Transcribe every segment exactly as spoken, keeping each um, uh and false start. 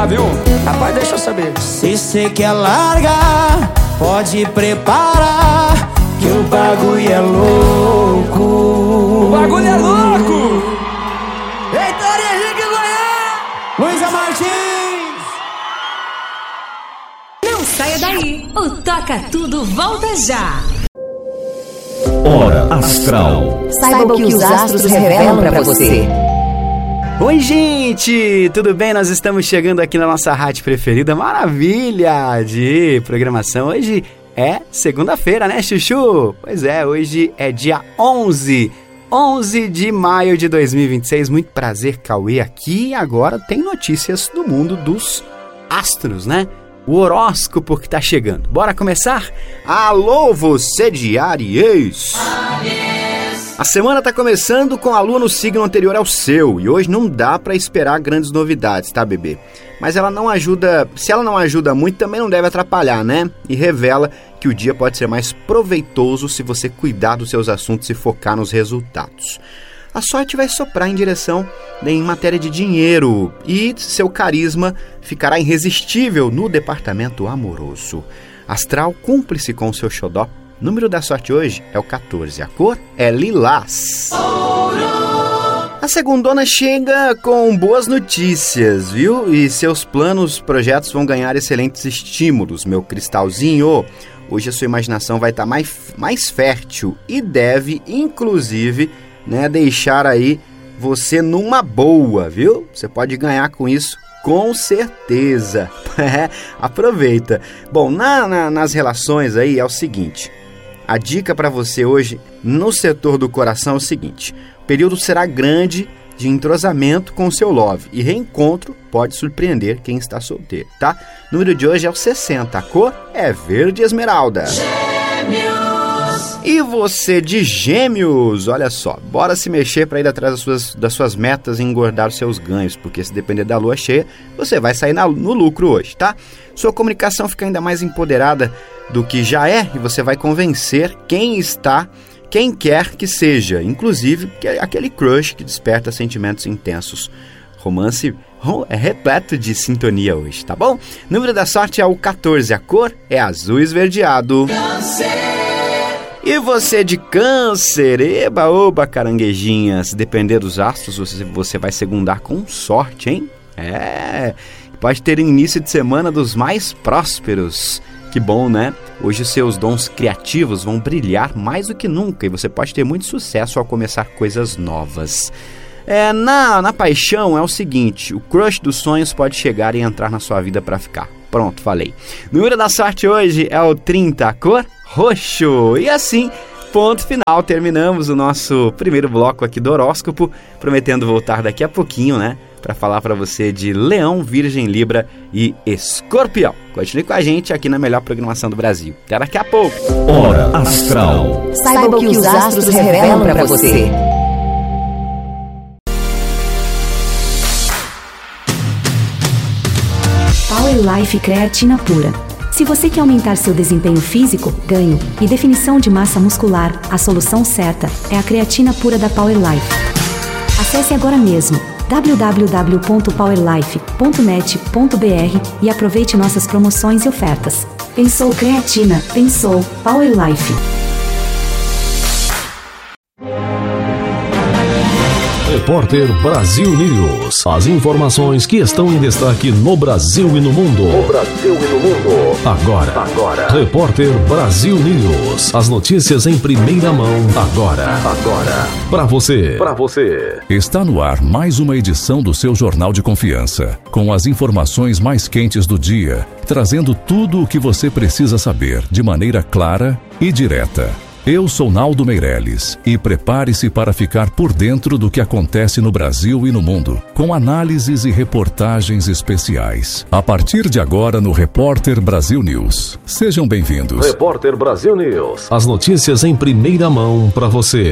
lá, viu? Rapaz, deixa eu saber. Se cê quer largar, pode preparar, que o bagulho é louco. O bagulho é louco! Heitor Henrique Goiás, Luísa Martins. Não saia daí, o Toca Tudo volta já. Hora Astral. Saiba o que os astros revelam pra você. Oi, gente! Tudo bem? Nós estamos chegando aqui na nossa rádio preferida. Maravilha de programação. Hoje é segunda-feira, né, Chuchu? Pois é, hoje é dia onze. onze de maio de dois mil e vinte e seis. Muito prazer, Cauê, aqui. E agora tem notícias do mundo dos astros, né? O horóscopo que tá chegando. Bora começar? Alô, você de Áries! A semana tá começando com a lua no signo anterior ao seu. E hoje não dá pra esperar grandes novidades, tá, bebê? Mas ela não ajuda... Se ela não ajuda muito, também não deve atrapalhar, né? E revela que o dia pode ser mais proveitoso se você cuidar dos seus assuntos e focar nos resultados. A sorte vai soprar em direção em matéria de dinheiro e seu carisma ficará irresistível no departamento amoroso. Astral, cúmplice com o seu xodó. O número da sorte hoje é o quatorze. A cor é lilás. A segundona chega com boas notícias, viu? E seus planos, projetos vão ganhar excelentes estímulos, meu cristalzinho. Hoje a sua imaginação vai estar mais, mais fértil e deve, inclusive... Né, deixar aí você numa boa, viu? Você pode ganhar com isso, com certeza. Aproveita. Bom, na, na, nas relações aí é o seguinte. A dica para você hoje no setor do coração é o seguinte. O período será grande de entrosamento com o seu love. E reencontro pode surpreender quem está solteiro, tá? O número de hoje é o sessenta. A cor é verde esmeralda. Gêmeos. E você de Gêmeos, olha só, bora se mexer para ir atrás das suas, das suas metas e engordar os seus ganhos, porque se depender da lua cheia, você vai sair na, no lucro hoje, tá? Sua comunicação fica ainda mais empoderada do que já é e você vai convencer quem está, quem quer que seja, inclusive aquele crush que desperta sentimentos intensos. Romance é repleto de sintonia hoje, tá bom? O número da sorte é o quatorze, a cor é azul esverdeado. Câncer. E você de Câncer, eba, oba, caranguejinha, se depender dos astros, você, você vai segundar com sorte, hein? É, pode ter início de semana dos mais prósperos. Que bom, né? Hoje os seus dons criativos vão brilhar mais do que nunca e você pode ter muito sucesso ao começar coisas novas. É, na, na paixão é o seguinte, o crush dos sonhos pode chegar e entrar na sua vida para ficar. Pronto, falei. O número da sorte hoje é o trinta, a cor roxo. E assim, ponto final, terminamos o nosso primeiro bloco aqui do horóscopo, prometendo voltar daqui a pouquinho, né? Para falar para você de Leão, Virgem, Libra e Escorpião. Continue com a gente aqui na melhor programação do Brasil. Até daqui a pouco. Hora Astral. Saiba o que os astros revelam para você. Power Life Creatina Pura. Se você quer aumentar seu desempenho físico, ganho e definição de massa muscular, a solução certa é a creatina pura da Power Life. Acesse agora mesmo w w w ponto power life ponto net ponto b r e aproveite nossas promoções e ofertas. Pensou creatina, pensou Power Life. Repórter Brasil News. As informações que estão em destaque no Brasil e no mundo. No Brasil e no mundo. Agora. Agora. Repórter Brasil News. As notícias em primeira mão. Agora. Agora. Para você. Para você. Está no ar mais uma edição do seu Jornal de Confiança. Com as informações mais quentes do dia. Trazendo tudo o que você precisa saber de maneira clara e direta. Eu sou Naldo Meirelles e prepare-se para ficar por dentro do que acontece no Brasil e no mundo, com análises e reportagens especiais. A partir de agora no Repórter Brasil News. Sejam bem-vindos. Repórter Brasil News. As notícias em primeira mão para você.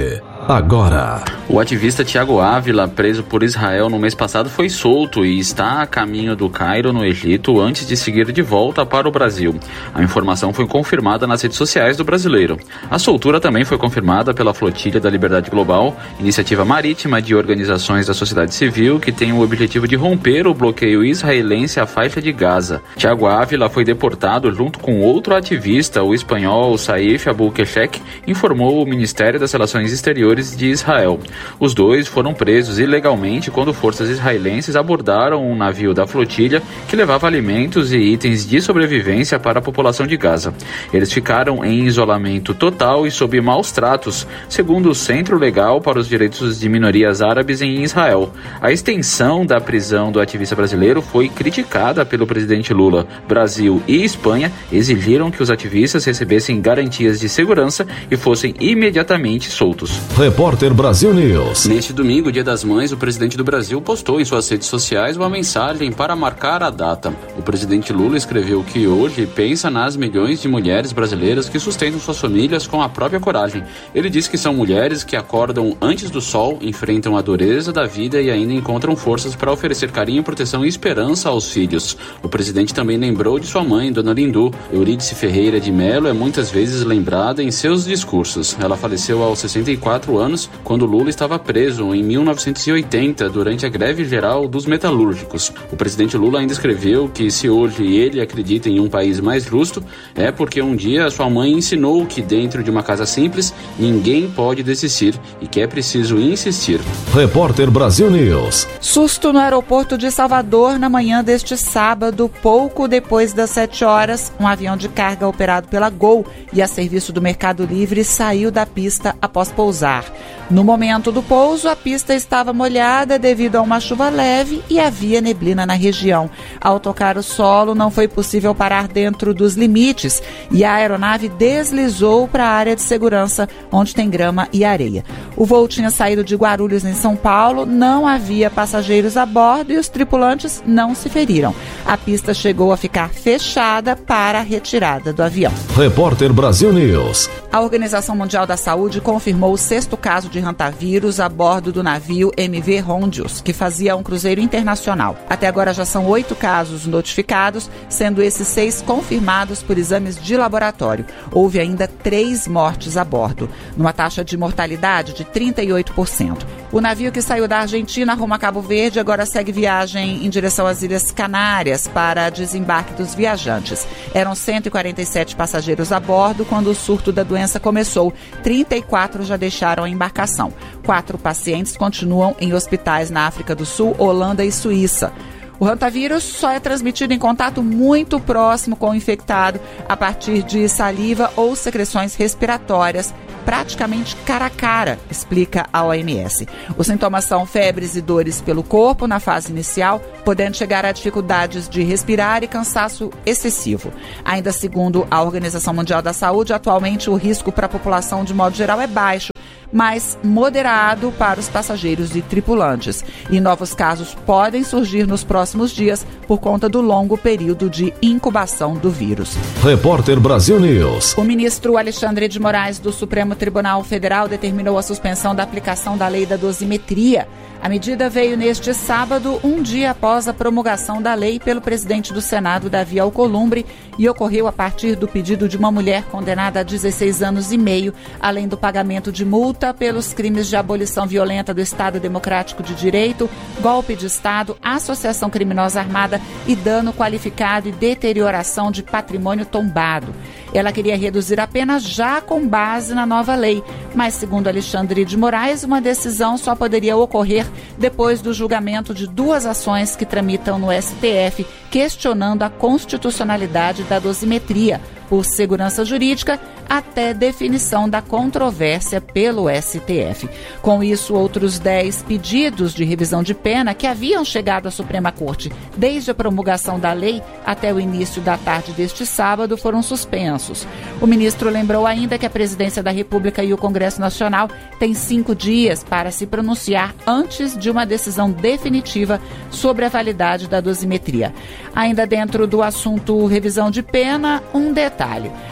Agora. O ativista Thiago Ávila, preso por Israel no mês passado, foi solto e está a caminho do Cairo, no Egito, antes de seguir de volta para o Brasil. A informação foi confirmada nas redes sociais do brasileiro. A soltura também foi confirmada pela Flotilha da Liberdade Global, iniciativa marítima de organizações da sociedade civil que tem o objetivo de romper o bloqueio israelense à faixa de Gaza. Thiago Ávila foi deportado junto com outro ativista, o espanhol Saif Abou-Keshek, informou o Ministério das Relações Exteriores de Israel. Os dois foram presos ilegalmente quando forças israelenses abordaram um navio da flotilha que levava alimentos e itens de sobrevivência para a população de Gaza. Eles ficaram em isolamento total e sob maus tratos, segundo o Centro Legal para os Direitos de Minorias Árabes em Israel. A extensão da prisão do ativista brasileiro foi criticada pelo presidente Lula. Brasil e Espanha exigiram que os ativistas recebessem garantias de segurança e fossem imediatamente soltos. Repórter Brasil News. Neste domingo, Dia das Mães, o presidente do Brasil postou em suas redes sociais uma mensagem para marcar a data. O presidente Lula escreveu que hoje pensa nas milhões de mulheres brasileiras que sustentam suas famílias com a própria coragem. Ele disse que são mulheres que acordam antes do sol, enfrentam a dureza da vida e ainda encontram forças para oferecer carinho, proteção e esperança aos filhos. O presidente também lembrou de sua mãe, Dona Lindu. Eurídice Ferreira de Mello é muitas vezes lembrada em seus discursos. Ela faleceu aos sessenta e quatro anos, quando Lula estava preso em mil novecentos e oitenta durante a greve geral dos metalúrgicos. O presidente Lula ainda escreveu que se hoje ele acredita em um país mais justo, é porque um dia sua mãe ensinou que dentro de uma casa simples ninguém pode desistir e que é preciso insistir. Repórter Brasil News. Susto no aeroporto de Salvador na manhã deste sábado, pouco depois das sete horas, um avião de carga operado pela Gol e a serviço do Mercado Livre saiu da pista após pousar. No momento do pouso, a pista estava molhada devido a uma chuva leve e havia neblina na região. Ao tocar o solo, não foi possível parar dentro dos limites e a aeronave deslizou para a área de segurança, onde tem grama e areia. O voo tinha saído de Guarulhos, em São Paulo, não havia passageiros a bordo e os tripulantes não se feriram. A pista chegou a ficar fechada para a retirada do avião. Repórter Brasil News. A Organização Mundial da Saúde confirmou o sexto caso de hantavírus a bordo do navio M V Rondius, que fazia um cruzeiro internacional. Até agora já são oito casos notificados, sendo esses seis confirmados por exames de laboratório. Houve ainda três mortes a bordo, numa taxa de mortalidade de trinta e oito por cento. O navio que saiu da Argentina rumo a Cabo Verde agora segue viagem em direção às Ilhas Canárias para desembarque dos viajantes. Eram cento e quarenta e sete passageiros a bordo quando o surto da doença começou. trinta e quatro já deixaram a embarcação. Quatro pacientes continuam em hospitais na África do Sul, Holanda e Suíça. O hantavírus só é transmitido em contato muito próximo com o infectado a partir de saliva ou secreções respiratórias, praticamente cara a cara, explica a O M S. Os sintomas são febres e dores pelo corpo na fase inicial, podendo chegar a dificuldades de respirar e cansaço excessivo. Ainda segundo a Organização Mundial da Saúde, atualmente o risco para a população de modo geral é baixo, mas moderado para os passageiros e tripulantes. E novos casos podem surgir nos próximos dias por conta do longo período de incubação do vírus. Repórter Brasil News. O ministro Alexandre de Moraes do Supremo Tribunal Federal determinou a suspensão da aplicação da lei da dosimetria. A medida veio neste sábado, um dia após a promulgação da lei pelo presidente do Senado, Davi Alcolumbre, e ocorreu a partir do pedido de uma mulher condenada a dezesseis anos e meio, além do pagamento de multa pelos crimes de abolição violenta do Estado Democrático de Direito, golpe de Estado, associação criminosa armada e dano qualificado e deterioração de patrimônio tombado. Ela queria reduzir a pena já com base na nova lei, mas, segundo Alexandre de Moraes, uma decisão só poderia ocorrer depois do julgamento de duas ações que tramitam no S T F, questionando a constitucionalidade da dosimetria, por segurança jurídica, até definição da controvérsia pelo S T F. Com isso, outros dez pedidos de revisão de pena que haviam chegado à Suprema Corte desde a promulgação da lei até o início da tarde deste sábado foram suspensos. O ministro lembrou ainda que a Presidência da República e o Congresso Nacional têm cinco dias para se pronunciar antes de uma decisão definitiva sobre a validade da dosimetria. Ainda dentro do assunto revisão de pena, um detalhe.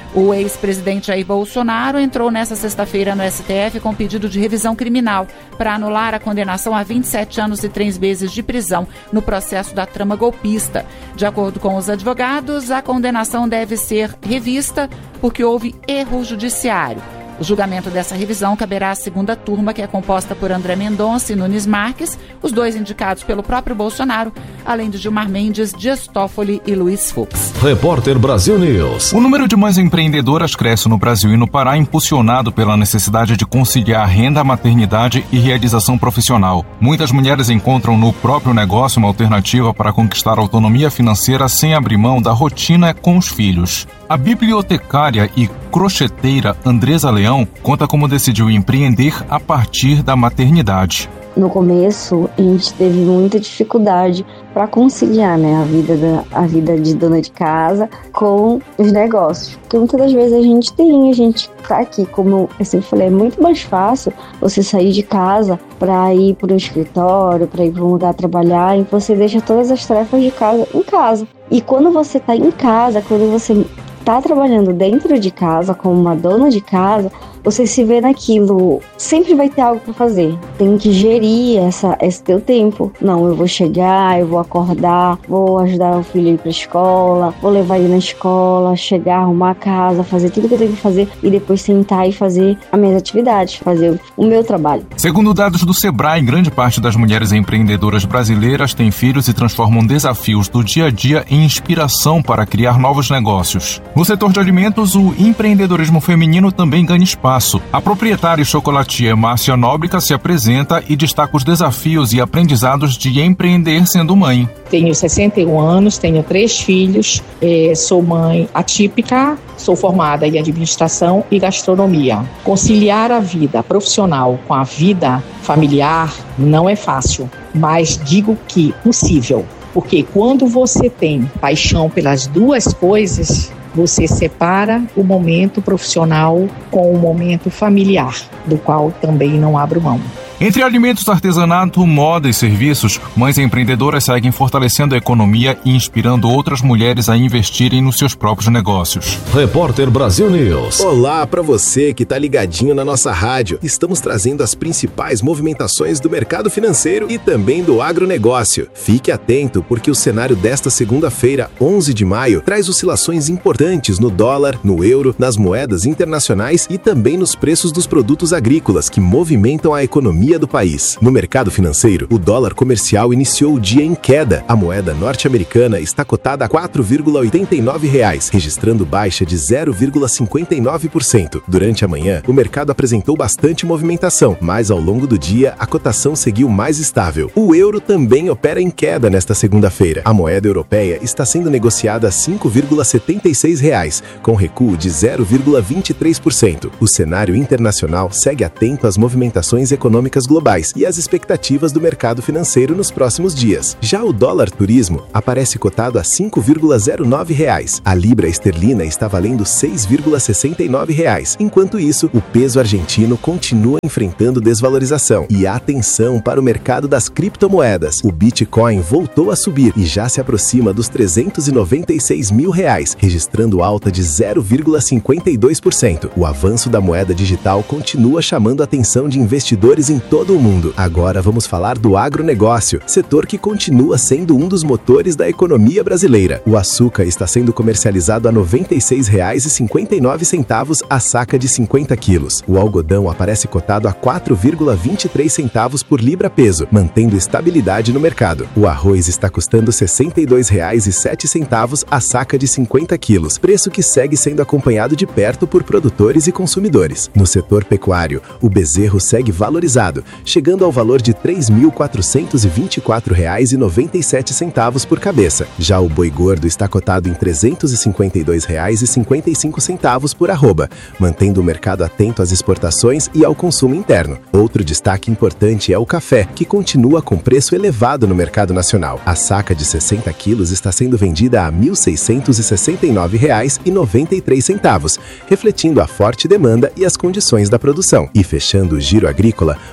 O ex-presidente Jair Bolsonaro entrou nesta sexta-feira no S T F com pedido de revisão criminal para anular a condenação a vinte e sete anos e três meses de prisão no processo da trama golpista. De acordo com os advogados, a condenação deve ser revista porque houve erro judiciário. O julgamento dessa revisão caberá à segunda turma, que é composta por André Mendonça e Nunes Marques, os dois indicados pelo próprio Bolsonaro, além de Gilmar Mendes, Dias Toffoli e Luiz Fux. Repórter Brasil News. O número de mães empreendedoras cresce no Brasil e no Pará, impulsionado pela necessidade de conciliar renda, maternidade e realização profissional. Muitas mulheres encontram no próprio negócio uma alternativa para conquistar autonomia financeira sem abrir mão da rotina com os filhos. A bibliotecária e crocheteira Andresa Leão conta como decidiu empreender a partir da maternidade. No começo, a gente teve muita dificuldade para conciliar, né, a vida, da, a vida de dona de casa com os negócios. Porque muitas das vezes a gente tem, a gente tá aqui, como eu sempre falei, é muito mais fácil você sair de casa para ir para o escritório, para ir para um lugar trabalhar, e você deixa todas as tarefas de casa em casa. E quando você tá em casa, quando você tá trabalhando dentro de casa, como uma dona de casa, você se vê naquilo, sempre vai ter algo para fazer. Tem que gerir essa, esse teu tempo. Não, eu vou chegar, eu vou acordar, vou ajudar o filho a ir pra escola, vou levar ele na escola, chegar, arrumar a casa, fazer tudo que eu tenho que fazer e depois sentar e fazer as minhas atividades, fazer o meu trabalho. Segundo dados do Sebrae, grande parte das mulheres empreendedoras brasileiras têm filhos e transformam desafios do dia a dia em inspiração para criar novos negócios. No setor de alimentos, o empreendedorismo feminino também ganha espaço. A proprietária e chocolatier Márcia Nóbrega se apresenta e destaca os desafios e aprendizados de empreender sendo mãe. Tenho sessenta e um anos, tenho três filhos, eh, sou mãe atípica, sou formada em administração e gastronomia. Conciliar a vida profissional com a vida familiar não é fácil, mas digo que possível. Porque quando você tem paixão pelas duas coisas, você separa o momento profissional com o momento familiar, do qual também não abro mão. Entre alimentos, artesanato, moda e serviços, mães empreendedoras seguem fortalecendo a economia e inspirando outras mulheres a investirem nos seus próprios negócios. Repórter Brasil News. Olá para você que está ligadinho na nossa rádio. Estamos trazendo as principais movimentações do mercado financeiro e também do agronegócio. Fique atento, porque o cenário desta segunda-feira, onze de maio, traz oscilações importantes no dólar, no euro, nas moedas internacionais e também nos preços dos produtos agrícolas que movimentam a economia do país. No mercado financeiro, o dólar comercial iniciou o dia em queda. A moeda norte-americana está cotada a quatro vírgula oitenta e nove reais, registrando baixa de zero vírgula cinquenta e nove por cento. Durante a manhã, o mercado apresentou bastante movimentação, mas ao longo do dia, a cotação seguiu mais estável. O euro também opera em queda nesta segunda-feira. A moeda europeia está sendo negociada a cinco vírgula setenta e seis reais, com recuo de zero vírgula vinte e três por cento. O cenário internacional segue atento às movimentações econômicas globais e às expectativas do mercado financeiro nos próximos dias. Já o dólar turismo aparece cotado a cinco vírgula zero nove reais. A libra esterlina está valendo seis vírgula sessenta e nove reais. Enquanto isso, o peso argentino continua enfrentando desvalorização. E atenção para o mercado das criptomoedas. O Bitcoin voltou a subir e já se aproxima dos trezentos e noventa e seis mil reais, registrando alta de zero vírgula cinquenta e dois por cento. O avanço da moeda digital continua chamando a atenção de investidores em todo o mundo. Agora vamos falar do agronegócio, setor que continua sendo um dos motores da economia brasileira. O açúcar está sendo comercializado a noventa e seis reais e cinquenta e nove centavos a saca de cinquenta quilos. O algodão aparece cotado a quatro vírgula vinte e três centavos por libra-peso, mantendo estabilidade no mercado. O arroz está custando sessenta e dois reais e sete centavos a saca de cinquenta quilos, preço que segue sendo acompanhado de perto por produtores e consumidores. No setor pecuário, o bezerro segue valorizado, chegando ao valor de três mil quatrocentos e vinte e quatro reais e noventa e sete centavos por cabeça. Já o boi gordo está cotado em trezentos e cinquenta e dois reais e cinquenta e cinco centavos por arroba, mantendo o mercado atento às exportações e ao consumo interno. Outro destaque importante é o café, que continua com preço elevado no mercado nacional. A saca de sessenta quilos está sendo vendida a mil seiscentos e sessenta e nove reais e noventa e três centavos, refletindo a forte demanda e as condições da produção. E fechando o giro agrícola,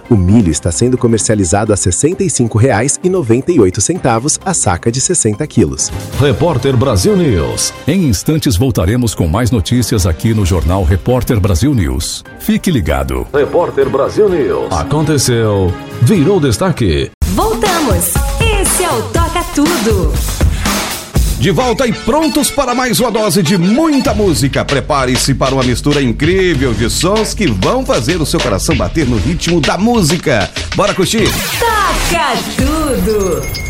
O milho está sendo comercializado a sessenta e cinco reais e noventa e oito centavos a saca de sessenta quilos. Repórter Brasil News. Em instantes voltaremos com mais notícias aqui no Jornal Repórter Brasil News. Fique ligado. Repórter Brasil News. Aconteceu, virou destaque. Voltamos. Esse é o Toca Tudo. De volta e prontos para mais uma dose de muita música. Prepare-se para uma mistura incrível de sons que vão fazer o seu coração bater no ritmo da música. Bora curtir? Toca Tudo.